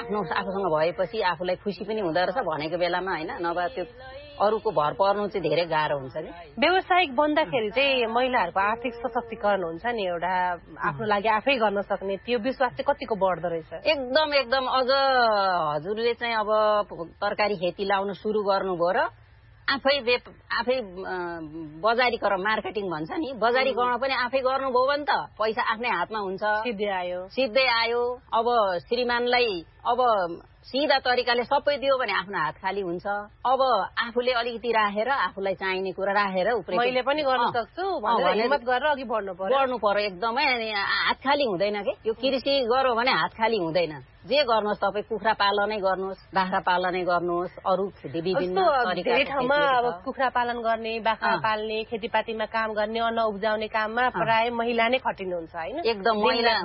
आफूसँग भएपछि आफूलाई खुसी पनि हुँदो रहेछ भनेको बेलामा होइन, नभए त्यो अरूको भर पर्नु चाहिँ धेरै गाह्रो हुन्छ नि। व्यावसायिक बन्दाखेरि चाहिँ महिलाहरूको आर्थिक सशक्तिकरण हुन्छ नि, एउटा आफ्नो लागि आफै गर्न सक्ने, त्यो विश्वास चाहिँ कतिको बढ्दो रहेछ? एकदम एकदम। अझ हजुरले चाहिँ अब तरकारी खेती लाउन सुरु गर्नुभयो र आफै बजारीकरण मार्केटिङ भन्छ नि, बजारीकरण पनि आफै गर्नुभयो भने त पैसा आफ्नै हातमा हुन्छ, सिधै आयो। अब श्रीमानलाई अब सिधा तरिकाले सबै दियो भने आफ्नो हात खाली हुन्छ। अब आफूले अलिकति राखेर आफूलाई चाहिने कुरा राखेर मैले पनि गर्न सक्छु भनेर हिम्मत गरेर अघि बढ्नु पर्यो एकदमै। हात खाली हुँदैन के, यो कृषि गर्यो भने हात खाली हुँदैन। जे गर्नुहोस् तपाईँ, कुखुरा पालनै गर्नुहोस्, बाख्रा पालनै गर्नुहोस्, अरू विभिन्न धेरै ठाउँमा अब कुखुरा पालन गर्ने, बाख्रा पाल्ने, खेतीपातीमा काम गर्ने, अन्न उब्जाउने काममा प्राय महिला नै खटिनुहुन्छ होइन? एकदम।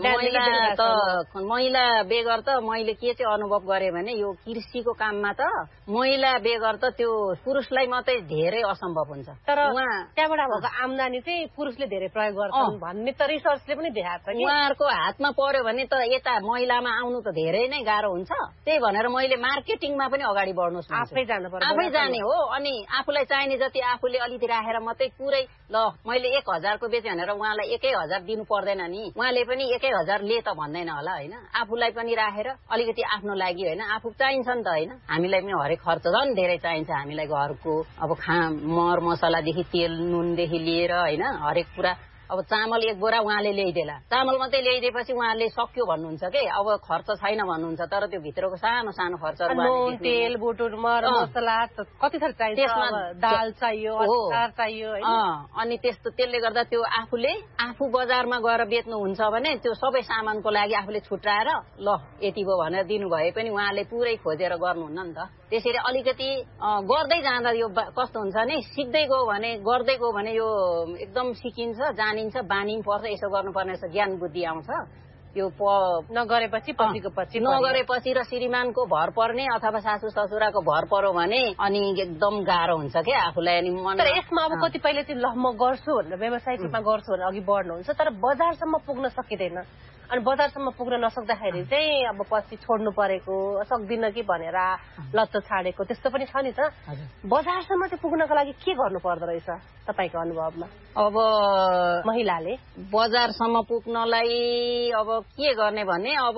महिला बेगर त मैले के चाहिँ अनुभव गरेँ भने यो कृषिको काममा त महिला बेगर त त्यो पुरुषलाई मात्रै धेरै असम्भव हुन्छ। तर त्यहाँबाट भएको आम्दानी चाहिँ पुरुषले धेरै प्रयोग गर्छन् भन्ने त रिसर्चले पनि देखाएको छ। उहाँहरूको हातमा पर्यो भने त यता महिलामा आउनु त धेरै नै गाह्रो हुन्छ। त्यही भनेर मैले मार्केटिङमा पनि अगाडि बढ्नुहोस्, आफै जाने हो। अनि आफूलाई चाहिने जति आफूले अलिकति राखेर मात्रै पुरै ल मैले 1000 को बेचेँ भनेर उहाँलाई 1000 दिनु पर्दैन नि, उहाँले पनि 1000 ले त भन्दैन होला होइन। आफूलाई पनि राखेर अलिकति आफ्नो लागि होइन, आफू चाहिन्छ नि त होइन। हामीलाई पनि हरेक खर्च झन् धेरै चाहिन्छ हामीलाई, घरको अब मर मसलादेखि तेल नुनदेखि लिएर होइन हरेक कुरा। अब चामल 1 बोरा उहाँले ल्याइदेला, चामल मात्रै ल्याइदिएपछि उहाँले सक्यो भन्नुहुन्छ के, अब खर्च छैन भन्नुहुन्छ। तर त्यो भित्रको सानो सानो खर्चहरू, नुन तेल बुटुर मर मसला कति थर चाहिन्छ, दाल चाहियो, अचार चाहियो। अनि त्यसले गर्दा त्यो आफू बजारमा गएर बेच्नुहुन्छ भने त्यो सबै सामानको लागि आफूले छुट्याएर ल यति भयो भनेर दिनुभए पनि उहाँले पुरै खोजेर गर्नुहुन्न नि त। त्यसरी अलिकति गर्दै जाँदा यो कस्तो हुन्छ नि, सिक्दै गयो भने गर्दै गयो भने यो एकदम सिकिन्छ, जानिन्छ, बानी पर्छ। यसो गर्नुपर्ने रहेछ, ज्ञान बुद्धि आउँछ। यो नगरेपछि नगरेपछि र श्रीमानको भर पर्ने अथवा सासू ससुराको भर पर्यो भने अनि एकदम गाह्रो हुन्छ क्या आफूलाई। अनि तर यसमा अब कतिपयले चाहिँ ल म गर्छु भनेर व्यावसायिक रूपमा गर्छु भनेर अघि बढ्नुहुन्छ, तर बजारसम्म पुग्न सकिँदैन। अनि बजारसम्म पुग्न नसक्दाखेरि चाहिँ अब पछि छोड्नु परेको, सक्दिन कि भनेर लत्त छाडेको त्यस्तो पनि छ नि त। बजारसम्म चाहिँ पुग्नको लागि के गर्नु पर्दो रहेछ तपाईँको अनुभवमा? अब महिलाले बजारसम्म पुग्नलाई अब के गर्ने भने, अब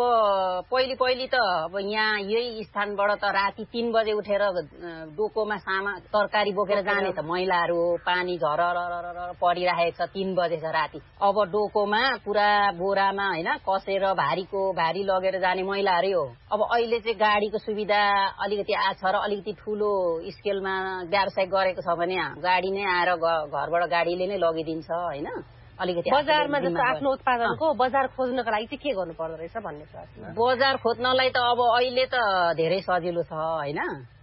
पहिले त अब यहाँ यही स्थानबाट त राति 3 बजे उठेर डोकोमा तरकारी बोकेर जाने त महिलाहरू हो। पानी झर परिराखेको छ, 3 बजे छ राति। अब डोकोमा पुरा बोरामा होइन कसेर भारी लगेर जाने महिलाहरू हो। अब अहिले चाहिँ गाडीको सुविधा अलिकति आछ र अलिकति ठुलो स्केलमा व्यवसाय गरेको छ भने गाडी नै आएर घरबाट गाडीले नै लगिदिन्छ होइन। अलिकति बजारमा जस्तो आफ्नो उत्पादनको बजार खोज्नको लागि चाहिँ के गर्नु पर्दो रहेछ भन्ने प्रश्न? बजार खोज्नलाई त अब अहिले त धेरै सजिलो छ होइन।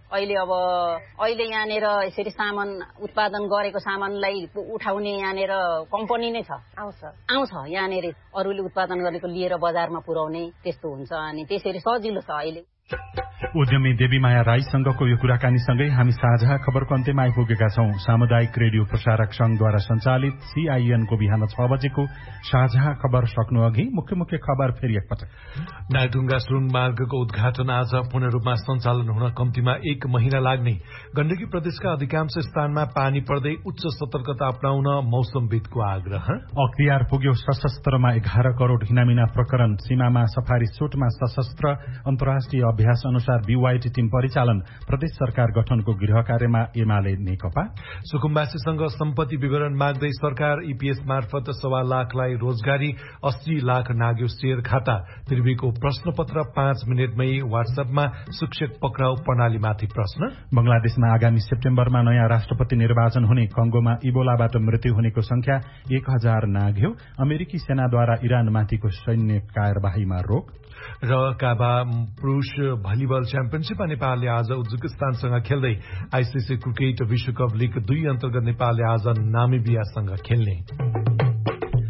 अहिले यहाँनिर यसरी सामान उत्पादन गरेको सामानलाई उठाउने यहाँनिर कम्पनी नै छ, आउँछ यहाँनिर अरूले उत्पादन गरेको लिएर बजारमा पुर्याउने त्यस्तो हुन्छ। अनि त्यसरी सजिलो छ अहिले। उद्यमी देवीमाया राईसँगको यो कुराकानीसँगै हामी साझा खबरको अन्त्यमा आइपुगेका छौं। सामुदायिक रेडियो प्रसारक संघद्वारा सञ्चालित CIN को बिहान 6 बजेको साझा खबर सक्नु अघि मुख्य खबर फेरि एकपटक। नागढुङ्गा सुरुङ मार्गको उद्घाटन आज पूर्ण रूपमा सञ्चालन हुन कम्तीमा 1 महिना लाग्ने। गण्डकी प्रदेशका अधिकांश स्थानमा पानी पर्दै उच्च सतर्कता अपनाउन मौसमविदको आग्रह। अख्तियार पुग्यो सशस्त्रमा 11 करोड़ हिनामिना प्रकरण। सीमामा सफारी सुटमा सशस्त्र अन्तर्राष्ट्रिय अभ्यास अनुसार BYT टिम परिचालन। प्रदेश सरकार गठनको गृह कार्यमा एमाले नेकपा। सुकुम्बासीसँग सम्पत्ति विवरण माग्दै सरकार EPS मार्फत 1.25 लाखलाई रोजगारी, 80 लाख नाग्यो शेयर खाता। त्रिवीको प्रश्नपत्र 5 मिनेटमै व्हाट्सएपमा। शिक्षक पक्राउ प्रणालीमाथि प्रश्न। बंगलादेशमा आगामी सेप्टेम्बरमा नयाँ राष्ट्रपति निर्वाचन हुने। कंगोमा इबोलाबाट मृत्यु हुनेको संख्या 1000 नाग्यो। अमेरिकी सेनाद्वारा इरानमाथिको सैन्य कार्यवाहीमा रोक। र काबा पुरुष भलिबल च्याम्पियनशीपमा नेपालले आज उज्बेकिस्तानसँग खेल्दै ICC क्रिकेट विश्वकप लीग 2 अन्तर्गत नेपालले आज नामिबियासँग खेल्ने।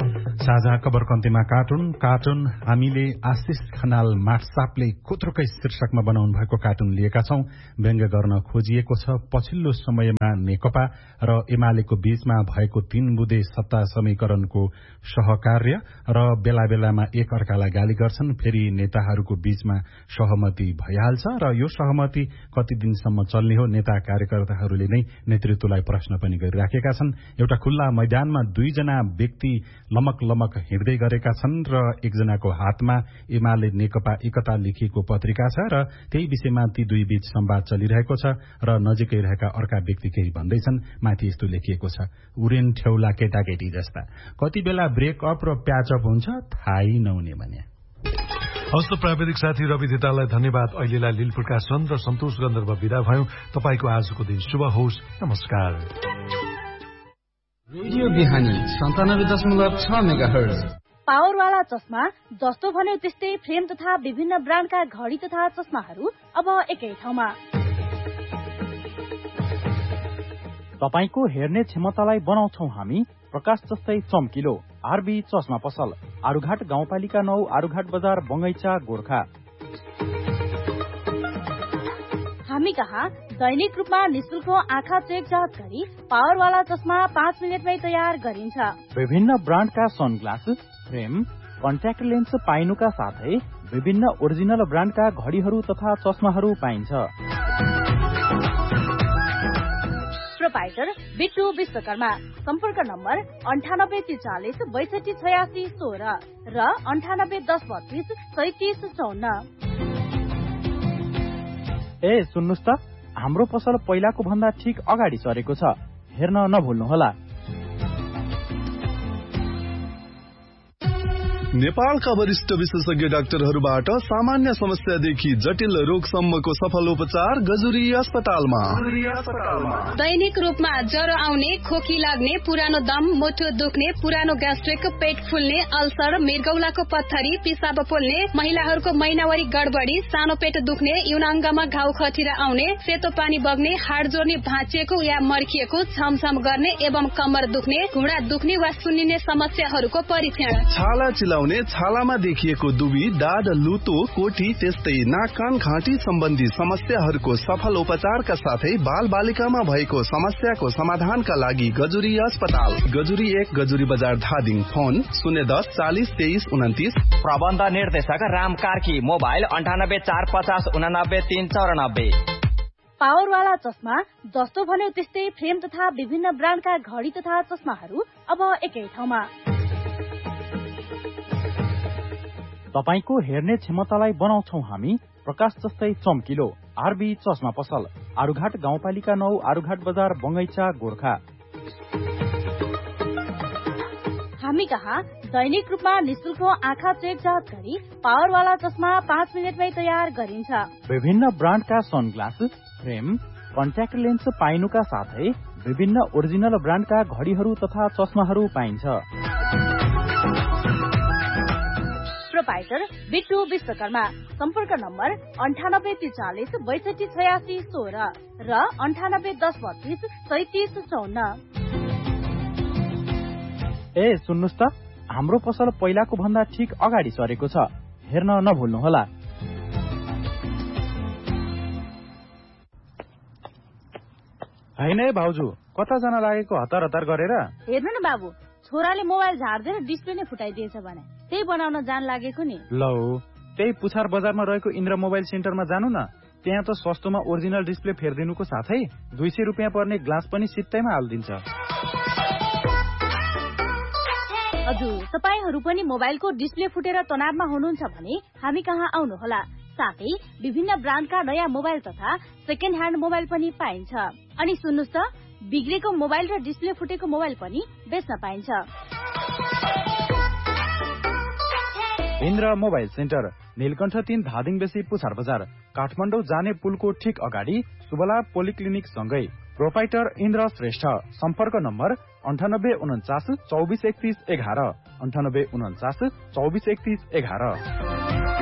साझा खबर कन्तेमा कार्टुन हामीले आशिष खनाल माटसापले खुत्रुकै शीर्षकमा बनाउनु भएको कार्टुन लिएका छौं। व्यङ्ग्य गर्न खोजिएको छ पछिल्लो समयमा नेकपा र एमालेको बीचमा भएको 3 बुँदे सत्ता समीकरणको सहकार्य र बेला बेलामा एक अर्कालाई गाली गर्छन्, फेरि नेताहरूको बीचमा सहमति भइहाल्छ र यो सहमति कति दिनसम्म चल्ने हो नेता कार्यकर्ताहरूले नै नेतृत्वलाई प्रश्न पनि गरिराखेका छन्। एउटा खुल्ला मैदानमा 2 जना व्यक्ति लमक हिँड्दै गरेका छन् र एकजनाको हातमा एमाले नेकपा एकता लेखिएको पत्रिका छ र त्यही विषयमा ती 2 बीच संवाद चलिरहेको छ र नजिकै रहेका अर्का व्यक्ति केही भन्दैछन्। माथि यस्तो लेखिएको छ, उरेन ठेउला केटाकेटी जस्ता, कति बेला ब्रेकअप र प्याचअप हुन्छ थाहै नहुने भने। हस्त प्राविधिक साथी रवि धिताललाई धन्यवाद। अहिलेलाई लील प्रकाशन र सन्तोष गन्धर्व विदा भयौं। तपाईको आजको दिन शुभ होस्। नमस्कार। रेडियो बिहानी 97.6 मेगाहर्ज। पावरवाला चस्मा जस्तो भन्यो त्यस्तै फ्रेम तथा विभिन्न ब्रान्डका घडी तथा चस्माहरू अब एकै ठाउँमा। तपाईको हेर्ने क्षमतालाई बनाउँछौं हामी प्रकाश जस्तै चम्किलो। आरबी चस्मा पसल, आरुघाट गाउँपालिका 9, आरुघाट बजार, बंगैचा, गोर्खा। हामी कहाँ दैनिक रूपमा निशुल्क आँखा चेक जाँच गरी पावरवाला चस्मा 5 मिनटमै तयार गरिन्छ। विभिन्न ब्रान्डका सनग्लास, फ्रेम, कन्ट्याक्ट लेन्स पाइनुका साथै विभिन्न ओरिजिनल ब्रान्डका घडीहरू तथा चस्माहरू पाइन्छ। प्रोपाइटर बिट्टु विश्वकर्मा। सम्पर्क नम्बर 9843 6286 16 र 9810 32 3754। ए सुन्नुस् त, हाम्रो पसल पहिलाको भन्दा ठिक अगाडि सरेको छ, हेर्न नभुल्नुहोला। नेपालका वरिष्ठ विशेषज्ञ डाक्टरहरूबाट सामान्य समस्यादेखि जटिल रोगसम्मको सफल उपचार गजुरी अस्पतालमा। दैनिक रूपमा ज्वरो आउने, खोकी लाग्ने, पुरानो दम, मुटु दुख्ने, पुरानो ग्यास्ट्रिक, पेट फुल्ने, अल्सर, मृगौलाको पत्थरी, पिसाब पोल्ने, महिलाहरूको महिनावारी गडबडी, सानो पेट दुख्ने, यौनाङ्गमा घाउ खटिरा आउने, सेतो पानी बग्ने, हाड जोड्ने भाँचिएको या मर्किएको, छमछम गर्ने एवं कम्मर दुख्ने, घुँडा दुख्ने वा सुन्निने समस्याहरूको परीक्षण। छाला छालामा देखिएको दुबी, दाद, लुतो, कोठी, त्यस्तै नाक कान घाँटी सम्बन्धी समस्याहरूको सफल उपचारका साथै बाल बालिकामा भएको समस्याको समाधानका लागि गजुरी अस्पताल। गजुरी 1, गजुरी बजार, धादिङ। फोन 010 40 23 29। प्रबन्ध निर्देशक राम कार्की। मोबाइल 9845 89 394। पावरवाला चस्मा जस्तो भन्यो त्यस्तै फ्रेम तथा विभिन्न ब्रान्डका घडी तथा चस्माहरू अब एकै ठाउँमा। तपाईको हेर्ने क्षमतालाई बनाउँछौं हामी प्रकाश जस्तै चम्किलो। आरबी चस्मा पसल, आरुघाट गाउँपालिका 9, आरुघाट बजार, बंगैचा, गोर्खा। हामी कहाँ दैनिक रूपमा निशुल्क आँखा चेक जाँच गरी पावरवाला चस्मा 5 मिनटमै तयार गरिन्छ। विभिन्न ब्रान्डका सनग्लास, फ्रेम, कन्ट्याक्ट लेन्स पाइनुका साथै विभिन्न ओरिजिनल ब्रान्डका घडीहरू तथा चस्माहरू पाइन्छ। प्रोपाइटर बिट्टु विश्वकर्मा। सम्पर्क नम्बर 9843 6286 16 र 9810 32 37 54। ए सुन्नुस् त, हाम्रो पसल पहिलाको भन्दा ठिक अगाडि सरेको छ, हेर्न नभुल्नुहोला। हैन है भाउजू, कता जान लागेको हतार हतार गरेर? हेर्नु न बाबु, छोराले मोबाइल झार्दै डिस्प्ले नै फुटाइदिएछ भने त्यही बनाउन जान लागेको नि। लौ, त्यही पुछार बजारमा रहेको इन्द्र मोबाइल सेन्टरमा जानु न, त्यहाँ त सस्तोमा ओरिजिनल डिस्प्ले फेर्दिनुको साथै 200 रुपियाँ पर्ने ग्लास पनि सित्तैमा हालिदिन्छ। हजुर, तपाईहरू पनि मोबाइलको डिस्प्ले फुटेर तनावमा हुनुहुन्छ भने हामी कहाँ आउनुहोला। साथै विभिन्न ब्रान्डका नयाँ मोबाइल तथा सेकेन्ड ह्यान्ड मोबाइल पनि पाइन्छ। अनि सुन्नुस् त, बिग्रेको मोबाइल र डिस्प्ले फुटेको मोबाइल पनि बेच्न पाइन्छ। इन्द्र मोबाइल सेन्टर, नीलकण्ठ 3, धादिङ बेसी, पुछार बजार, काठमाडौँ जाने पुलको ठिक अगाडि सुबला पोलिक्लिनिक सँगै। प्रोपाइटर इन्द्र श्रेष्ठ। सम्पर्क नम्बर 9849 24 31 11, 9849 24 31 11।